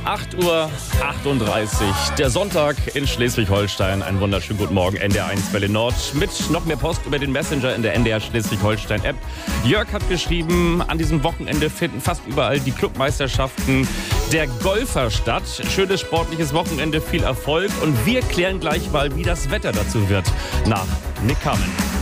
8:38 Uhr, der Sonntag in Schleswig-Holstein. Einen wunderschönen guten Morgen, NDR1 Welle Nord. Mit noch mehr Post über den Messenger in der NDR Schleswig-Holstein-App. Jörg hat geschrieben, an diesem Wochenende finden fast überall die Clubmeisterschaften der Golfer statt. Schönes sportliches Wochenende, viel Erfolg. Und wir klären gleich mal, wie das Wetter dazu wird, nach Nick Kamen.